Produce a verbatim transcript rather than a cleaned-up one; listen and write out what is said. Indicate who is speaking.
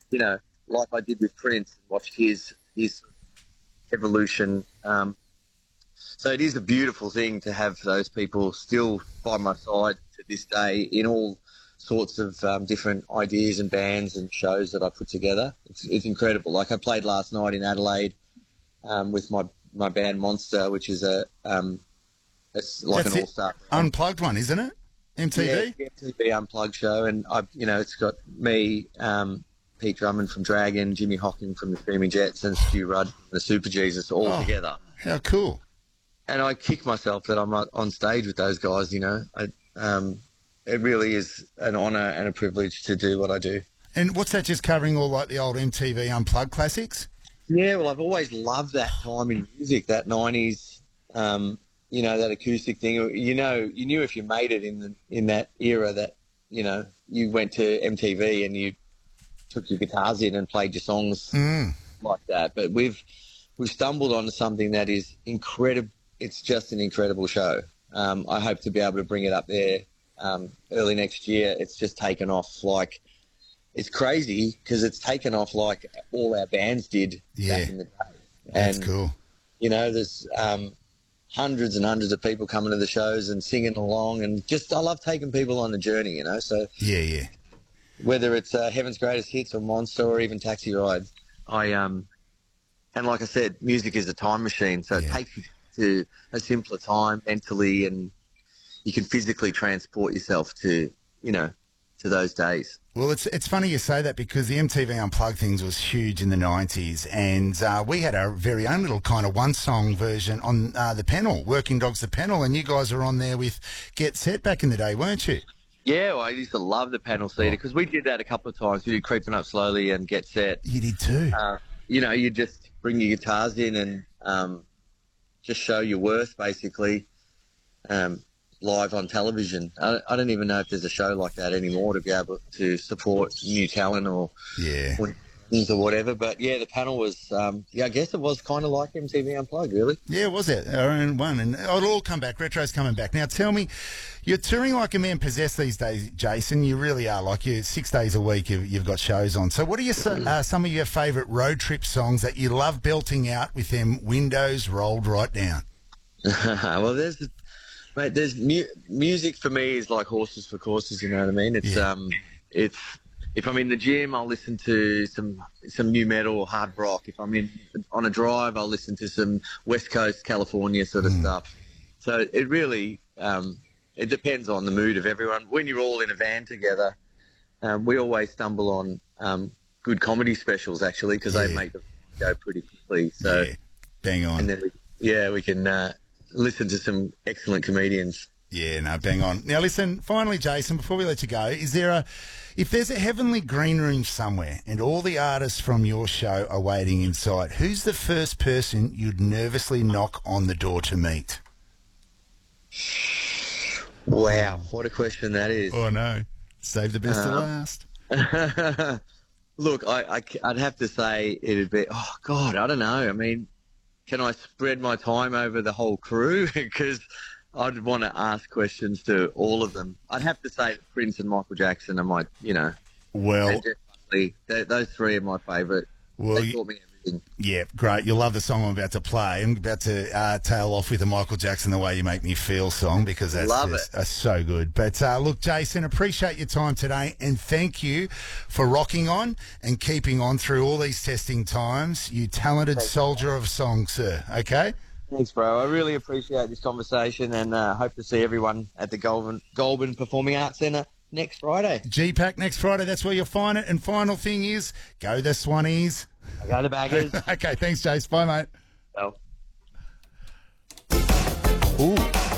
Speaker 1: you know, like I did with Prince, watched his his evolution. Um, so it is a beautiful thing to have those people still by my side to this day in all sorts of um, different ideas and bands and shows that I put together. It's, it's incredible. Like I played last night in Adelaide um, with my, my band Monster, which is a um, it's like
Speaker 2: That's
Speaker 1: an
Speaker 2: it.
Speaker 1: all-star
Speaker 2: Unplugged one, isn't it? M T V?
Speaker 1: Yeah, M T V Unplugged show, and I, you know, it's got me, um, Pete Drummond from Dragon, Jimmy Hocking from the Screaming Jets, and Stu Rudd from the Super Jesus all
Speaker 2: Oh.
Speaker 1: together.
Speaker 2: How cool.
Speaker 1: And I kick myself that I'm not on stage with those guys, you know. I, um, it really is an honour and a privilege to do what I do.
Speaker 2: And what's that, just covering all like the old M T V Unplugged classics?
Speaker 1: Yeah, well, I've always loved that time in music, that nineties, um, you know, that acoustic thing. You know, you knew if you made it in the, in that era that, you know, you went to M T V and you took your guitars in and played your songs
Speaker 2: Mm.
Speaker 1: like that. But we've we've stumbled onto something that is incredible. It's just an incredible show. Um, I hope to be able to bring it up there um, early next year. It's just taken off like it's crazy because it's taken off like all our bands did
Speaker 2: Yeah.
Speaker 1: back in the day.
Speaker 2: That's
Speaker 1: And,
Speaker 2: cool.
Speaker 1: you know, there's um, hundreds and hundreds of people coming to the shows and singing along, and just I love taking people on the journey, you know. So
Speaker 2: Yeah, yeah.
Speaker 1: whether it's uh, Heaven's Greatest Hits or Monster or even Taxi Ride, I um, and like I said, music is a time machine, so
Speaker 2: Yeah.
Speaker 1: it takes you to a simpler time mentally, and you can physically transport yourself to, you know, to those days.
Speaker 2: Well, it's it's funny you say that because the M T V Unplugged things was huge in the nineties, and uh, we had our very own little kind of one-song version on uh, the panel, Working Dogs the Panel, and you guys were on there with Get Set back in the day, weren't you?
Speaker 1: Yeah, well, I used to love the panel seater because we did that a couple of times. We did Creeping Up Slowly and Get Set.
Speaker 2: You did too.
Speaker 1: Uh, you know, you just bring your guitars in and um, just show your worth, basically, um, live on television. I, I don't even know if there's a show like that anymore to be able to support new talent or
Speaker 2: Yeah.
Speaker 1: or things or whatever. But yeah, the panel was, um, yeah, I guess it was kind of like M T V Unplugged, really.
Speaker 2: Yeah, was it? Our own one. And it'll all come back. Retro's coming back. Now, tell me, you're touring like a man possessed these days, Jason. You really are. Like, you six days a week, you've, you've got shows on. So what are your, uh, some of your favourite road trip songs that you love belting out with them windows rolled right down?
Speaker 1: Well, there's, mate, there's mu- music for me is like horses for courses. You know what I mean? It's
Speaker 2: Yeah.
Speaker 1: um, it's if I'm in the gym, I'll listen to some some new metal or hard rock. If I'm in on a drive, I'll listen to some West Coast California sort of stuff. So it really um, it depends on the mood of everyone. When you're all in a van together, um, we always stumble on um, good comedy specials actually because
Speaker 2: Yeah.
Speaker 1: they make the go pretty quickly. So
Speaker 2: Yeah, bang on.
Speaker 1: and then we, yeah, we can uh, listen to some excellent comedians.
Speaker 2: Yeah, no, bang on. Now, listen, finally, Jason, before we let you go, is there a, if there's a heavenly green room somewhere and all the artists from your show are waiting inside, who's the first person you'd nervously knock on the door to meet?
Speaker 1: Wow, what a question that is.
Speaker 2: Oh, no. Save the best to
Speaker 1: Um,
Speaker 2: last.
Speaker 1: Look, I, I, would have to say it'd be, oh, God, I don't know. I mean, can I spread my time over the whole crew? Because I'd want to ask questions to all of them. I'd have to say that Prince and Michael Jackson are my, you know,
Speaker 2: Well,
Speaker 1: they're definitely, they're, those three are my favourite.
Speaker 2: well,
Speaker 1: They
Speaker 2: you-
Speaker 1: taught me everything.
Speaker 2: yeah, great. You'll love the song I'm about to play. I'm about to uh, tail off with a Michael Jackson, The Way You Make Me Feel song, because that's
Speaker 1: Love
Speaker 2: just uh, so good. But uh, look, Jason, appreciate your time today, and thank you for rocking on and keeping on through all these testing times. You talented soldier of song, sir. Okay?
Speaker 1: Thanks, bro. I really appreciate this conversation and uh, hope to see everyone at the Goulburn, Goulburn Performing Arts Centre next Friday.
Speaker 2: G PAC next Friday. That's where you'll find it. And final thing is, go the Swannies.
Speaker 1: I go to Baggers.
Speaker 2: Okay, thanks, Jace. Bye, mate.
Speaker 1: Well.
Speaker 2: Ooh.